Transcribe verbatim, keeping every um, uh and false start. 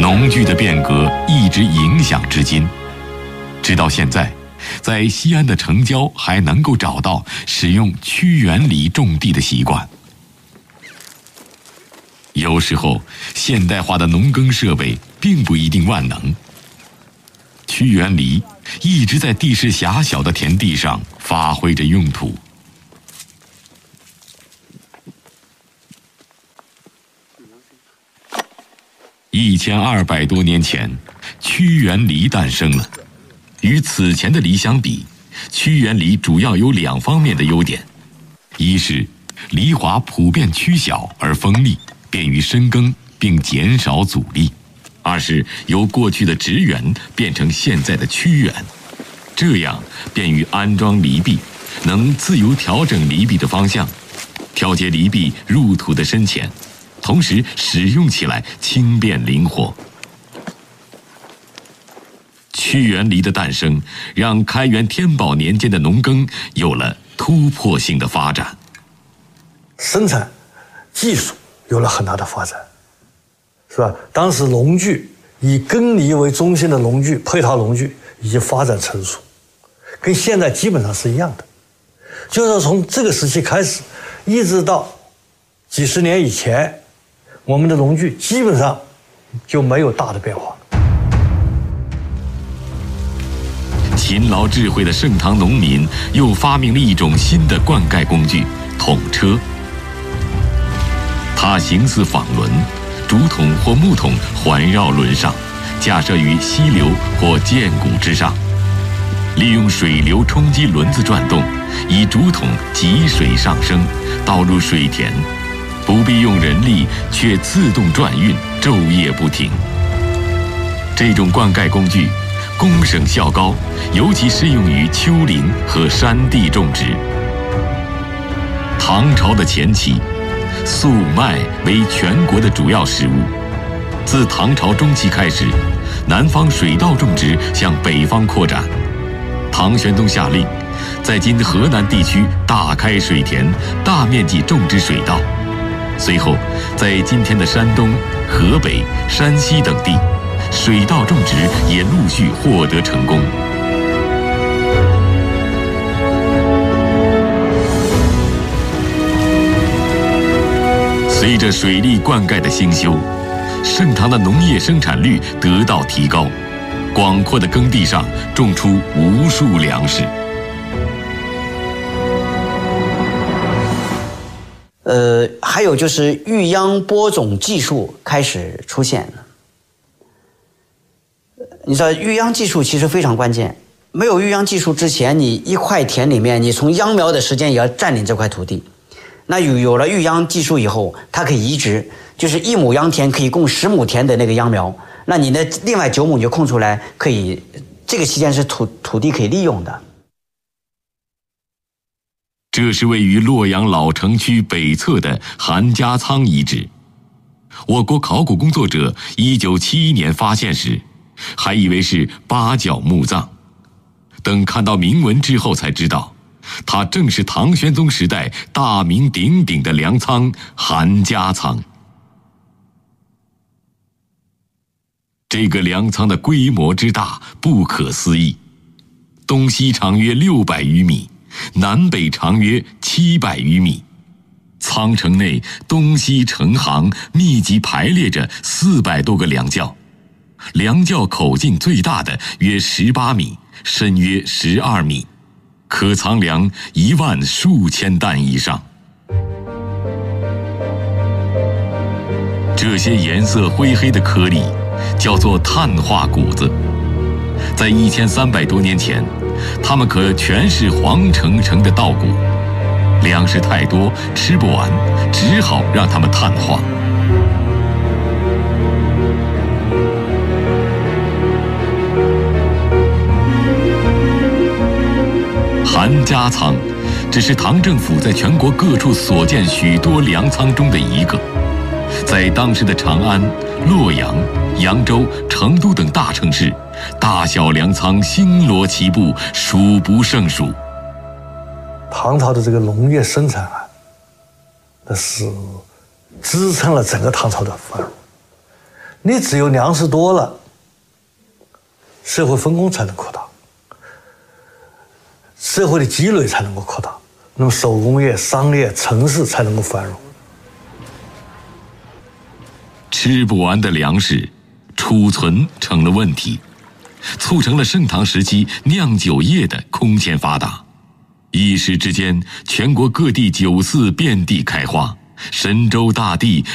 农具的变革一直影响至今，直到现在，在西安的城郊还能够找到使用屈原犁种地的习惯。有时候，现代化的农耕设备并不一定万能。屈原犁一直在地势狭小的田地上发挥着用途。一千二百多年前，屈原犁诞生了。与此前的犁相比，屈原犁主要有两方面的优点：一是犁铧普遍曲小而锋利，便于深耕并减少阻力；二是由过去的直圆变成现在的曲圆，这样便于安装犁壁，能自由调整犁壁的方向，调节犁壁入土的深浅，同时使用起来轻便灵活。屈原犁的诞生，让开元天宝年间的农耕有了突破性的发展， 生产技术有了很大的发展，是吧？当时农具以耕犁为中心的农具、配套农具已经发展成熟，跟现在基本上是一样的。就是从这个时期开始，一直到几十年以前，我们的农具基本上就没有大的变化。 勤劳智慧的盛唐农民又发明了一种新的灌溉工具——桶车。它形似纺轮，竹筒或木桶环绕轮上，架设于溪流或涧谷之上，利用水流冲击轮子转动，以竹筒汲水上升，倒入水田，不必用人力，却自动转运，昼夜不停。这种灌溉工具功省效高，尤其适用于丘陵和山地种植。唐朝的前期，粟麦为全国的主要食物。自唐朝中期开始，南方水稻种植向北方扩展。唐玄宗下令，在今河南地区大开水田，大面积种植水稻。随后，在今天的山东、河北、山西等地，水稻种植也陆续获得成功。随着水利灌溉的兴修，盛唐的农业生产率得到提高，广阔的耕地上种出无数粮食。 呃，还有就是育秧播种技术开始出现了。你知道育秧技术其实非常关键，没有育秧技术之前，你一块田里面，你从秧苗的时间也要占领这块土地。那有有了育秧技术以后，它可以移植，就是一亩秧田可以供十亩田的那个秧苗，那你的另外九亩你就空出来，可以这个期间是土土地可以利用的。 这是位于洛阳老城区北侧的韩家仓遗址。我国考古工作者一九七一年发现时，还以为是八角墓葬，等看到铭文之后才知道，它正是唐玄宗时代大名鼎鼎的粮仓韩家仓。这个粮仓的规模之大不可思议，东西长约六百余米，南北长约七百余米。仓城内东西成行，密集排列着四百多个粮窖，粮窖口径最大的约十八米，深约十二米，可藏粮一万数千担以上。这些颜色灰黑的颗粒叫做碳化谷子，在一千三百多年前，它们可全是黄澄澄的稻谷，粮食太多吃不完，只好让它们碳化。韩家仓只是唐政府在全国各处所见许多粮仓中的一个，在当时的长安、洛阳、扬州、成都等大城市，大小粮仓星罗棋布，数不胜数。 唐朝的这个农业生产啊，那是支撑了整个唐朝的繁荣。 你只有粮食多了，社会分工才能扩大，社会的积累才能够扩大，那么手工业、商业、城市才能够繁荣。 吃不完的粮食，储存成了问题，促成了盛唐时期酿酒业的空前发达。一时之间，全国各地酒肆遍地开花，神州大地